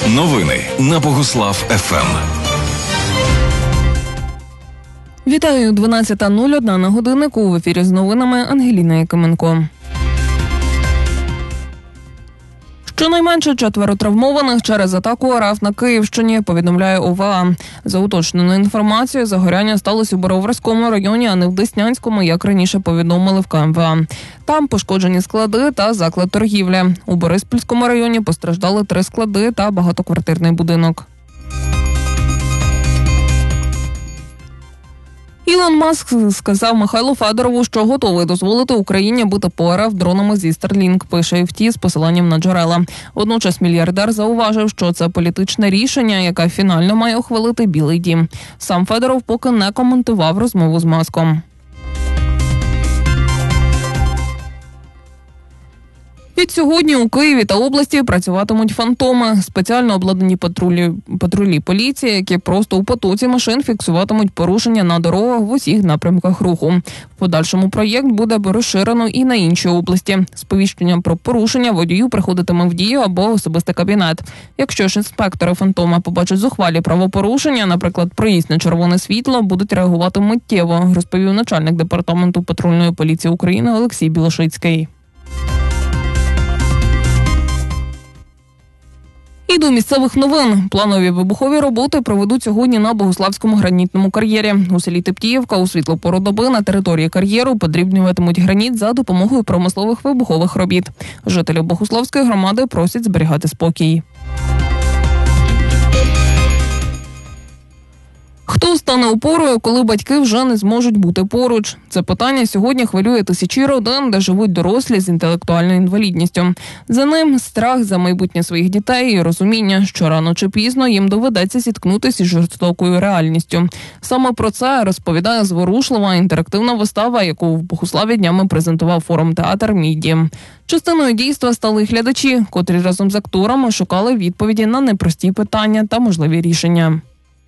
Новини на Богуслав ФМ. Вітаю, 12:01 на годиннику. В ефірі з новинами Ангеліна Якименко. Щонайменше 4 травмованих через атаку РФ на Київщині, повідомляє ОВА. За уточненою інформацією, загоряння сталося у Бороварському районі, а не в Деснянському, як раніше повідомили в КМВА. Там пошкоджені склади та заклад торгівлі. У Бориспільському районі постраждали 3 склади та багатоквартирний будинок. Ілон Маск сказав Михайлу Федорову, що готовий дозволити Україні бити по РФ дронами зі Starlink, пише FT з посиланням на джерела. Водночас мільярдер зауважив, що це політичне рішення, яке фінально має ухвалити Білий дім. Сам Федоров поки не коментував розмову з Маском. Від сьогодні у Києві та області працюватимуть фантоми. Спеціально обладнані патрулі поліції, які просто у потоці машин фіксуватимуть порушення на дорогах в усіх напрямках руху. В подальшому проєкт буде розширено і на інші області. Сповіщення про порушення водію приходитиме в дію або особистий кабінет. Якщо ж інспектори фантома побачать зухвалі правопорушення, наприклад, проїзд на червоне світло, будуть реагувати миттєво, розповів начальник департаменту патрульної поліції України Олексій Білошицький. І до місцевих новин. Планові вибухові роботи проведуть сьогодні на Богуславському гранітному кар'єрі. У селі Тептіївка у світлу пору доби на території кар'єру подрібнюватимуть граніт за допомогою промислових вибухових робіт. Жителів Богуславської громади просять зберігати спокій. Хто стане опорою, коли батьки вже не зможуть бути поруч? Це питання сьогодні хвилює тисячі родин, де живуть дорослі з інтелектуальною інвалідністю. За ним страх за майбутнє своїх дітей і розуміння, що рано чи пізно їм доведеться зіткнутися із жорстокою реальністю. Саме про це розповідає зворушлива інтерактивна вистава, яку в Богуславі днями презентував форум-театр «Мій дім». Частиною дійства стали глядачі, котрі разом з акторами шукали відповіді на непрості питання та можливі рішення.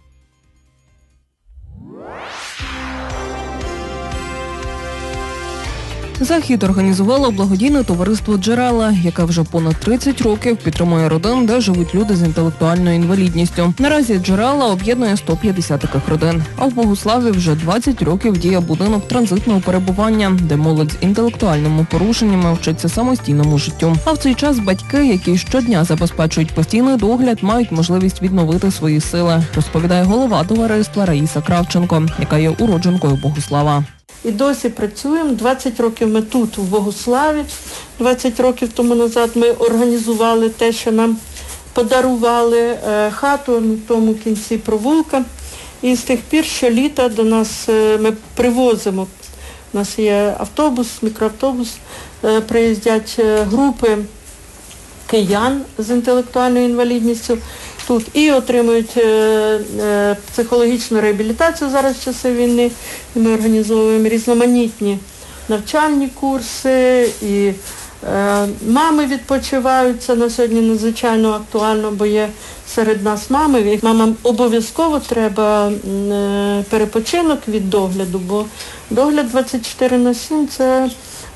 Захід організувало благодійне товариство «Джерела», яке вже понад 30 років підтримує родин, де живуть люди з інтелектуальною інвалідністю. Наразі «Джерела» об'єднує 150 таких родин. А в Богуславі вже 20 років діє будинок транзитного перебування, де молодь з інтелектуальними порушеннями вчиться самостійному життю. А в цей час батьки, які щодня забезпечують постійний догляд, мають можливість відновити свої сили, розповідає голова товариства Раїса Кравченко, яка є уродженкою Богуслава. І досі працюємо. 20 років ми тут, в Богуславі. 20 років тому назад ми організували те, що нам подарували хату на тому кінці провулка. І з тих пір щоліта до нас ми привозимо. У нас є автобус, мікроавтобус, приїздять групи киян з інтелектуальною інвалідністю тут і отримують психологічну реабілітацію зараз в часи війни. І ми організовуємо різноманітні навчальні курси, і мами відпочивають. Це на сьогодні надзвичайно актуально, бо є серед нас мами. Мамам обов'язково треба перепочинок від догляду, бо догляд 24/7 – це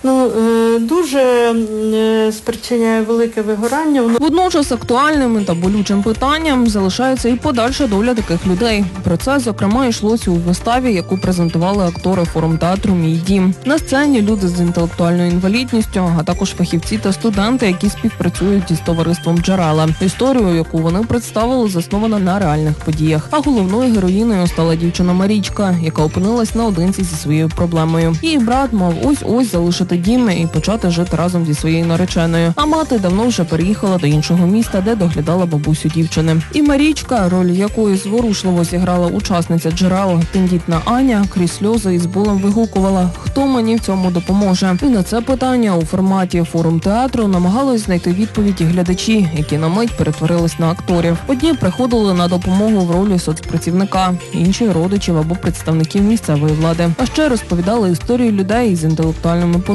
дуже спричиняє велике вигорання. Водночас актуальним та болючим питанням залишається і подальша доля таких людей. Про це, зокрема, йшлося у виставі, яку презентували актори форум-театру «Мій дім». На сцені люди з інтелектуальною інвалідністю, а також фахівці та студенти, які співпрацюють із товариством «Джерела». Історію, яку вони представили, заснована на реальних подіях. А головною героїною стала дівчина Марічка, яка опинилась наодинці зі своєю проблемою. Її брат мав ось-ось залишити дім і почати жити разом зі своєю нареченою. А мати давно вже переїхала до іншого міста, де доглядала бабусю дівчини. І Марічка, роль якої зворушливо зіграла учасниця «Джерел», тендітна Аня, крізь сльози і з болем вигукувала: «Хто мені в цьому допоможе?» І на це питання у форматі форум-театру намагались знайти відповіді глядачі, які на мить перетворились на акторів. Одні приходили на допомогу в ролі соцпрацівника, інші – родичів або представників місцевої влади. А ще розповідали історії людей з інтелектуальними порушеннями,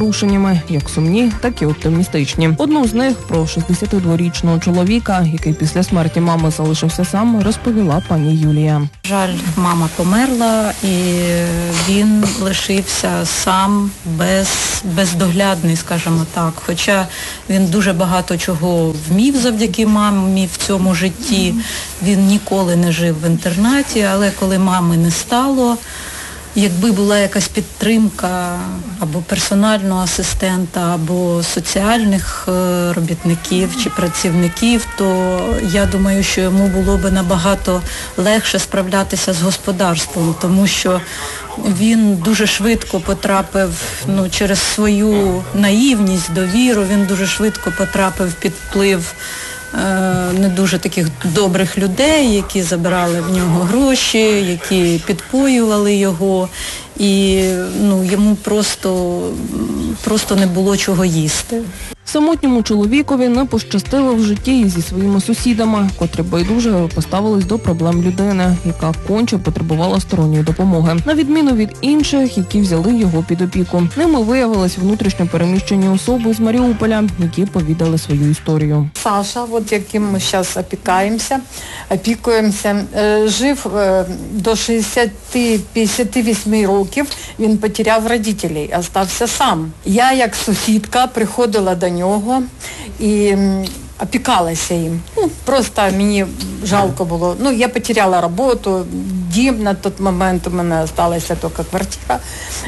порушеннями, як сумні, так і оптимістичні. Одну з них про 62-річного чоловіка, який після смерті мами залишився сам, розповіла пані Юлія. Жаль, мама померла і він лишився сам, бездоглядний, скажімо так. Хоча він дуже багато чого вмів завдяки мамі в цьому житті. Він ніколи не жив в інтернаті, але коли мами не стало, якби була якась підтримка або персонального асистента, або соціальних робітників чи працівників, то я думаю, що йому було б набагато легше справлятися з господарством, тому що він дуже швидко потрапив, через свою наївність, довіру, він дуже швидко потрапив під вплив не дуже таких добрих людей, які забирали в нього гроші, які підпоювали його, і йому просто не було чого їсти. Самотньому чоловікові не пощастило в житті і зі своїми сусідами, котрі байдуже поставились до проблем людини, яка конче потребувала сторонньої допомоги. На відміну від інших, які взяли його під опіку. Ними виявились внутрішньо переміщені особи з Маріуполя, які повідали свою історію. Саша, яким ми зараз опікуємося, жив до 60-58 років, він потеряв батьків, залишився сам. Я, як сусідка, приходила до нього і опікалася їм. Просто мені жалко було. Я потеряла роботу, дім на той момент, у мене залишилася тільки квартира.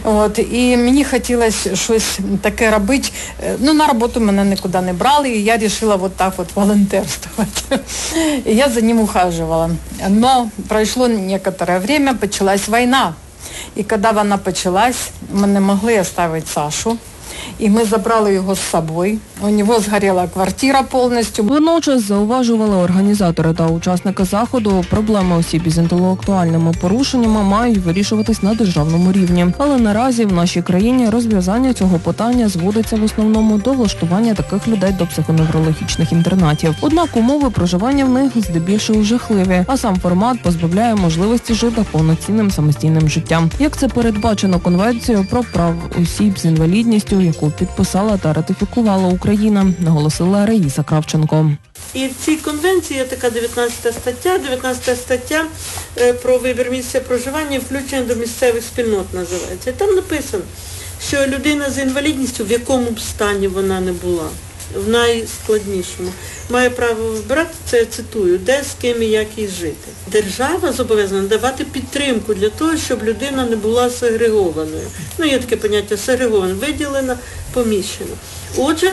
І мені хотілося щось таке робити. На роботу мене нікуди не брали, і я вирішила волонтерствувати. І я за ним ухаживала. Но пройшло некоторое время, почалась війна. І коли вона почалась, ми не могли залишити Сашу. І ми забрали його з собою. У нього згоріла квартира повністю. Водночас зауважували організатори та учасники заходу, проблеми осіб із інтелектуальними порушеннями мають вирішуватись на державному рівні. Але наразі в нашій країні розв'язання цього питання зводиться в основному до влаштування таких людей до психоневрологічних інтернатів. Однак умови проживання в них здебільшого жахливі, а сам формат позбавляє можливості жити повноцінним самостійним життям. Як це передбачено Конвенцією про прав осіб з інвалідністю, яку підписала та ратифікувала Україна, наголосила Раїса Кравченко. І в цій конвенції є така 19 стаття. 19 стаття про вибір місця проживання і включення до місцевих спільнот називається. І там написано, що людина з інвалідністю, в якому б стані вона не була, в найскладнішому, має право вибирати, це я цитую, де, з ким і як їй жити. Держава зобов'язана давати підтримку для того, щоб людина не була сегрегованою. Є таке поняття сегрегована, виділена, поміщена. Отже,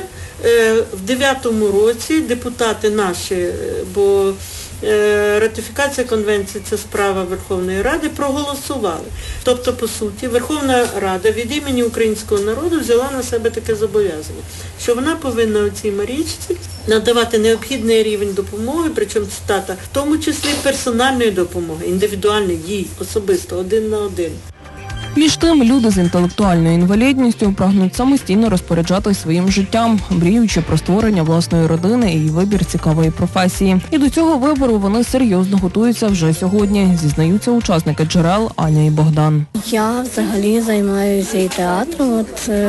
в 2009 році депутати наші, бо ратифікація конвенції – це справа Верховної Ради, проголосували. Тобто, по суті, Верховна Рада від імені українського народу взяла на себе таке зобов'язання, що вона повинна у цій Марічці надавати необхідний рівень допомоги, причому цитата, в тому числі персональної допомоги, індивідуальної, їй особисто, один на один. Між тим, люди з інтелектуальною інвалідністю прагнуть самостійно розпоряджатись своїм життям, мріючи про створення власної родини і вибір цікавої професії. І до цього вибору вони серйозно готуються вже сьогодні, зізнаються учасники «Джерел» Аня і Богдан. Я взагалі займаюся і театром,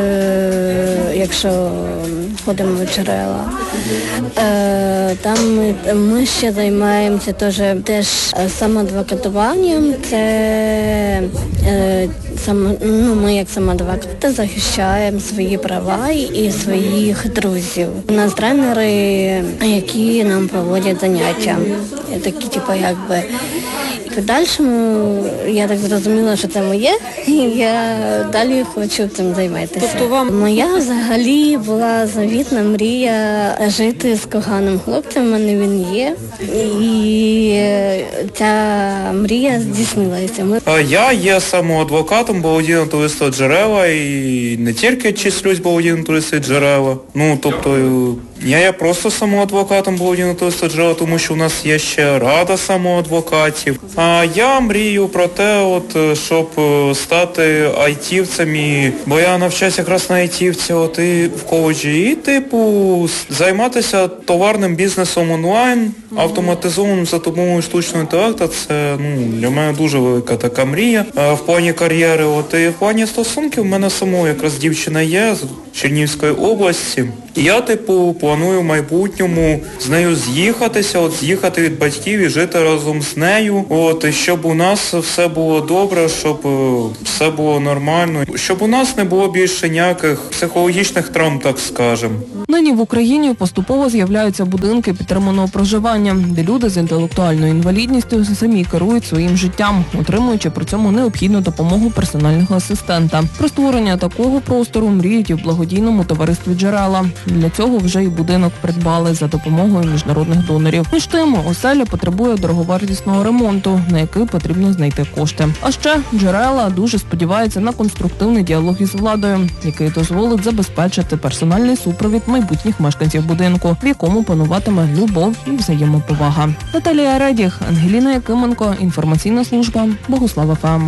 якщо ходимо в «Джерела». Там ми ще займаємося теж самоадвокатуванням. Це ми як самоадвокати захищаємо свої права і своїх друзів. У нас тренери, які нам проводять заняття. Такі, І подальшому я так зрозуміла, що це моє, і я далі хочу цим займатися. Моя взагалі була завітна мрія жити з коханим хлопцем, в мене він є. І ця мрія здійснилася. Я є самоадвокатом благодійного товариства «Джерела» і не тільки числюсь благодійного товариства «Джерела». Тобто Я є просто самоадвокатом благодійного джерела, тому що у нас є ще рада самоадвокатів. А я мрію про те, щоб стати айтівцем, бо я навчаюся якраз на айтівці в коледжі, і займатися товарним бізнесом онлайн, автоматизованим за допомогою штучного інтелекту. Це для мене дуже велика така мрія в плані кар'єри. І в плані стосунків в мене самого якраз дівчина є з Чернігівської області. І я, планую в майбутньому з нею з'їхати від батьків і жити разом з нею. І щоб у нас все було добре, щоб все було нормально, щоб у нас не було більше ніяких психологічних травм, так скажемо. Нині в Україні поступово з'являються будинки підтриманого проживання, де люди з інтелектуальною інвалідністю самі керують своїм життям, отримуючи при цьому необхідну допомогу персонального асистента. Про створення такого простору мріють і в благодійному товаристві «Джерела». Для цього вже і будинок придбали за допомогою міжнародних донорів. Між тим, оселя потребує дороговартісного ремонту, на який потрібно знайти кошти. А ще «Джерела» дуже сподівається на конструктивний діалог із владою, який дозволить забезпечити персональний супровід майбутніх мешканців будинку, в якому пануватиме любов і взаємоповага. Наталія Редіх, Ангеліна Якименко, інформаційна служба Богуслав ФМ.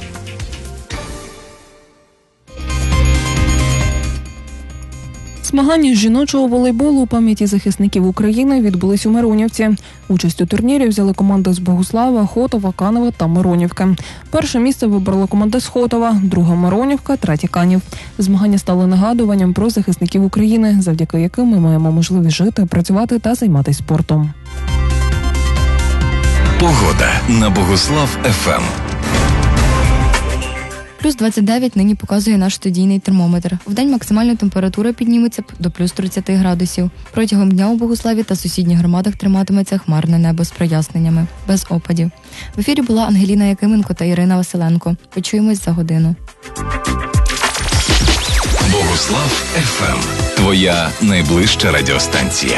Змагання з жіночого волейболу у пам'яті захисників України відбулись у Миронівці. Участь у турнірі взяли команди з Богуслава, Хотова, Канева та Миронівки. Перше місце вибрала команда з Хотова, друга Миронівка, третя Канів. Змагання стали нагадуванням про захисників України, завдяки яким ми маємо можливість жити, працювати та займатися спортом. Погода на Богуслав ФМ. Плюс 29 нині показує наш студійний термометр. Вдень максимальна температура підніметься до плюс 30 градусів. Протягом дня у Богуславі та сусідніх громадах триматиметься хмарне небо з проясненнями, без опадів. В ефірі була Ангеліна Якименко та Ірина Василенко. Почуємось за годину. Богуслав ФМ. Твоя найближча радіостанція.